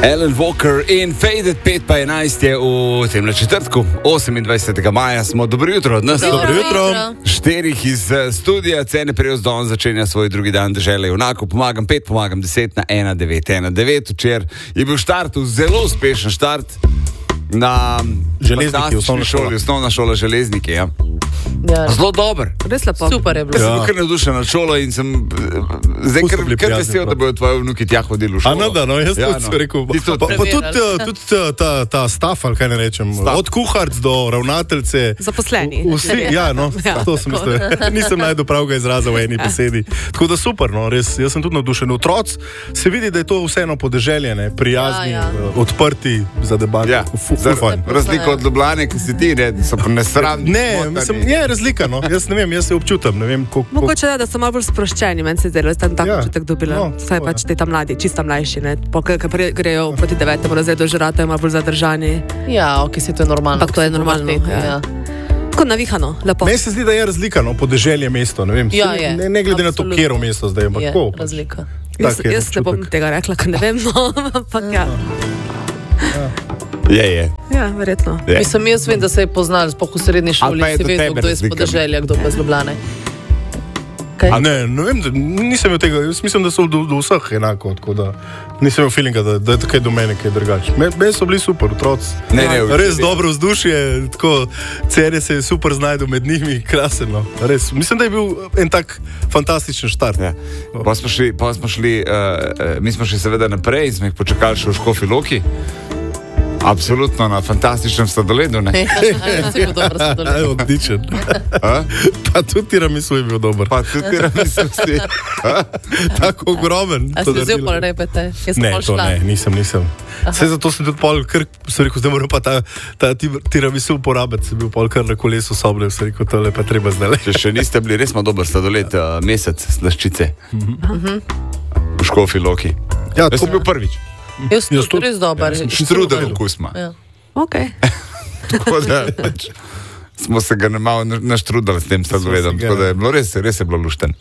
Alan Walker in Faded 5:11 je v tem četrtku, 28. maja smo. Dobro jutro od nas. Dobro jutro. Štirih iz studija Cene Prejozdon začenja svoj drugi dan dežele junakov. Pomagam 5, pomagam 10 na 1919. Včeraj je bil štart, zelo uspešen štart na Železniki, osnovna šola Železniki. Ja. Ja. Zelo dober. Res lepo. Super je bilo. Jaz sem kar navdušen nad šolo in sem zdaj kar vesel, da bodo tvoji vnuki tja hodili v šolo. Jaz sem rekel. Pa tudi ta staff, ali kaj ne rečem, od kuharc do ravnateljce. Zaposleni. Vsi, to sem mislil. Nisem najdel pravega izraza v eni besedi. Tako da super, res. Jaz sem tudi navdušen. Otroci se vidi, da je to vseeno podeželje, prijazni, odprti za debato. Ja. Razliko od Ljubljane, ki si ti, so pa nesramni. Ne, mislim, je razlika, Jaz ne vem, jaz se občutam, ne vem, koliko. Mogoče da so malo bolj sproščeni, meni se zdelo, da sem tako občutek dobila. Saj pač ti tam mladi, čisto mlajši, grejo proti 9. razredu, že ratajo malo bolj zadržani. Ja, ok, si to je normalno. Ampak to je normalno, ja. Tako navihano, lepo. Meni se zdi, da je razlika, podeželje mesto, ne vem. Ja, je. Ne glede na to, kjero mesto zdaj, ampak je ko. Razlika. Jaz ne bom tega rekla, ker ne vem, ampak ja. Je. Ja, verjetno. Mislim, jaz vem, da se je poznal, sploh v srednji šoli, si vedel, kdo je iz podeželja, kdo pa iz Ljubljane. Ne vem, nisem imel tega, jaz mislim, da so do vseh enako, tako da nisem imel feelinga, da je tukaj do mene kaj drugače. Meni so bili super otroci. Res dobro vzdušje, tako Celje se je super znajdel med njimi, krasen, res. Mislim, da je bil en tak fantastičen štart. Ja. Mi smo šli seveda naprej in smo jih počakali še v Škofji Loki. Absolutno na fantastičnem sladoledu, ne? Si bil dober sladoled. Odličen. Pa tudi tiramisu je bil dober. Tako ogromen. A si vzel pol repete? Ne, nisem. Vse zato sem tudi pol, ker sem rekel, zdaj moram pa ta tiramisu uporabiti, sem bil pol kar na kolesu soble, sem rekel, tole pa treba zdaj. Še niste bili res malo dober sladoled, mesec slaščice v Škofji Loki. Ja, jaz sem bil prvič. Jaz sem res dober. Štrudel okus ima. Ok. Tako da smo se ga malo naštrudali s tem sladoledom, tako da je bilo res je bilo lušten.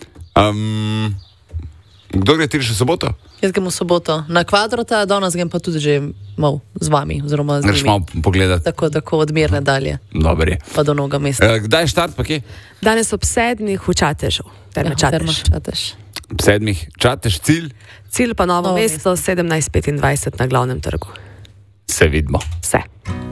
Kdo gre ti še soboto? Jaz grem v soboto na Kvadrota, danes grem pa tudi že mal z vami, oziroma z njimi. Greš malo pogledati. Tako od Mirne dalje. Dober je. Pa do Novega mesta. Kdaj je štart pa kje? Danes ob 7 v Čatežu. Terme Čatež. Ob 7 Čatež, cilj? Cilj pa Novo mesto, 17:25 na glavnem trgu. Se vidimo. Vse.